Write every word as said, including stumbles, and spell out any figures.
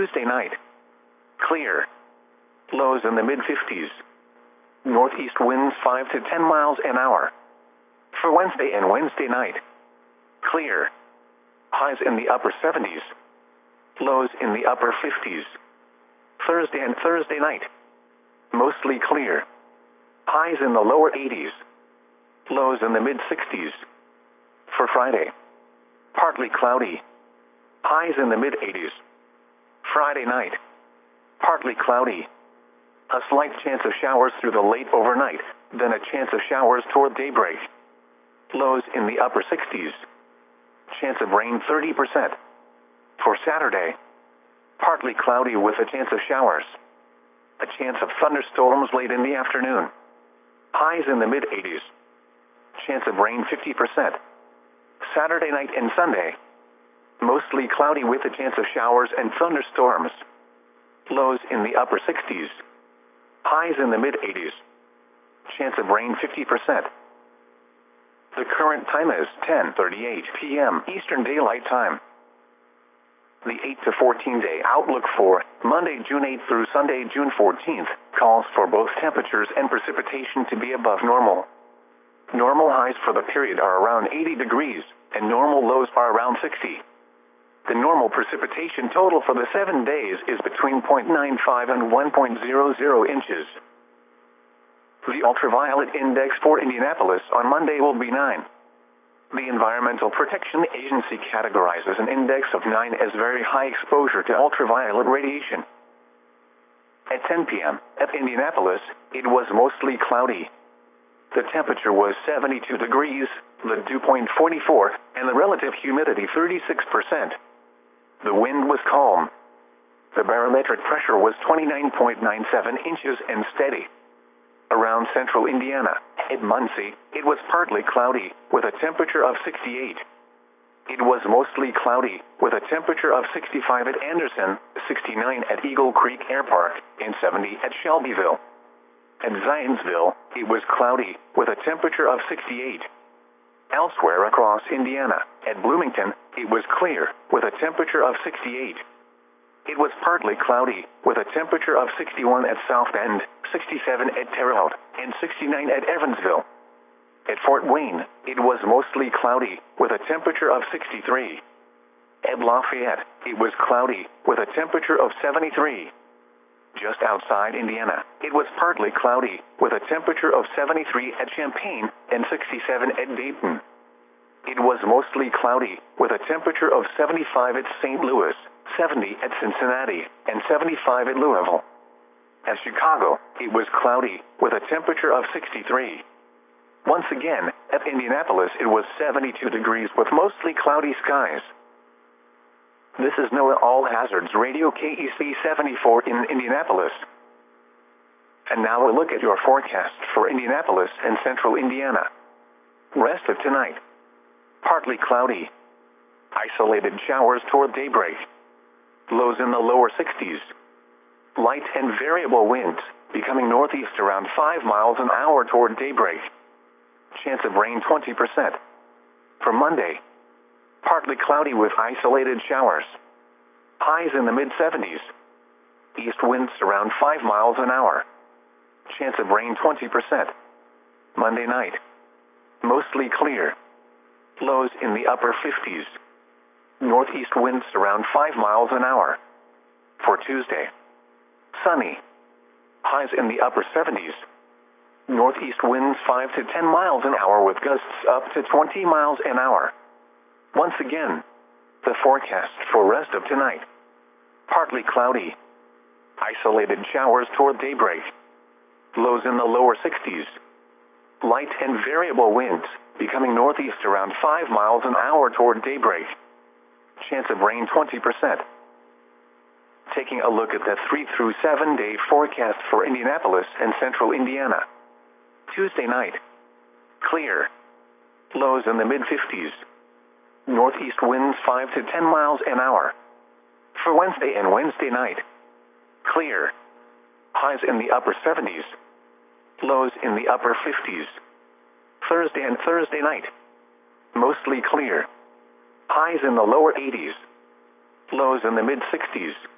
Tuesday night, clear. Lows in the mid fifties. Northeast winds five to ten miles an hour. For Wednesday and Wednesday night, clear. Highs in the upper seventies. Lows in the upper fifties. Thursday and Thursday night, mostly clear. Highs in the lower eighties. Lows in the mid sixties. For Friday, partly cloudy. Highs in the mid eighties. Friday night, partly cloudy. A slight chance of showers through the late overnight, then a chance of showers toward daybreak. Lows in the upper sixties. Chance of rain thirty percent. For Saturday, partly cloudy with a chance of showers. A chance of thunderstorms late in the afternoon. Highs in the mid eighties. Chance of rain fifty percent. Saturday night and Sunday, mostly cloudy with a chance of showers and thunderstorms. Lows in the upper sixties. Highs in the mid eighties. Chance of rain fifty percent. The current time is ten thirty-eight p m Eastern Daylight Time. The eight to fourteen day outlook for Monday, June eighth through Sunday, June fourteenth, calls for both temperatures and precipitation to be above normal. Normal highs for the period are around eighty degrees, and normal lows are around sixty. The normal precipitation total for the seven days is between zero point nine five and one point zero zero inches. The ultraviolet index for Indianapolis on Monday will be nine. The Environmental Protection Agency categorizes an index of nine as very high exposure to ultraviolet radiation. At ten p m at Indianapolis, it was mostly cloudy. The temperature was seventy-two degrees, the dew point forty-four, and the relative humidity thirty-six percent. The wind was calm. The barometric pressure was twenty-nine point nine seven inches and steady. Around central Indiana, at Muncie, it was partly cloudy, with a temperature of sixty-eight. It was mostly cloudy, with a temperature of sixty-five at Anderson, sixty-nine at Eagle Creek Air Park, and seventy at Shelbyville. At Zionsville, it was cloudy, with a temperature of sixty-eight. Elsewhere across Indiana, at Bloomington, it was clear, with a temperature of sixty-eight. It was partly cloudy, with a temperature of sixty-one at South Bend, sixty-seven at Terre Haute, and sixty-nine at Evansville. At Fort Wayne, it was mostly cloudy, with a temperature of sixty-three. At Lafayette, it was cloudy, with a temperature of seventy-three. Just outside Indiana, it was partly cloudy, with a temperature of seventy-three at Champaign and sixty-seven at Dayton. It was mostly cloudy, with a temperature of seventy-five at Saint Louis, seventy at Cincinnati, and seventy-five at Louisville. At Chicago, it was cloudy, with a temperature of sixty-three. Once again, at Indianapolis, it was seventy-two degrees with mostly cloudy skies. This is NOAA All Hazards Radio K E C seventy-four in Indianapolis. And now a look at your forecast for Indianapolis and central Indiana. Rest of tonight. Partly cloudy. Isolated showers toward daybreak. Lows in the lower sixties. Light and variable winds, becoming northeast around five miles an hour toward daybreak. Chance of rain twenty percent. For Monday, partly cloudy with isolated showers. Highs in the mid seventies. East winds around five miles an hour. Chance of rain twenty percent. Monday night, mostly clear. Lows in the upper fifties. Northeast winds around five miles an hour. For Tuesday, sunny. Highs in the upper seventies. Northeast winds five to ten miles an hour with gusts up to twenty miles an hour. Once again, the forecast for rest of tonight. Partly cloudy. Isolated showers toward daybreak. Lows in the lower sixties. Light and variable winds, becoming northeast around five miles an hour toward daybreak. Chance of rain twenty percent. Taking a look at the three through seven day forecast for Indianapolis and central Indiana. Tuesday night, clear. Lows in the mid fifties. Northeast winds five to ten miles an hour. For Wednesday and Wednesday night, clear. Highs in the upper seventies. Lows in the upper fifties. Thursday and Thursday night, mostly clear. Highs in the lower eighties. Lows in the mid sixties.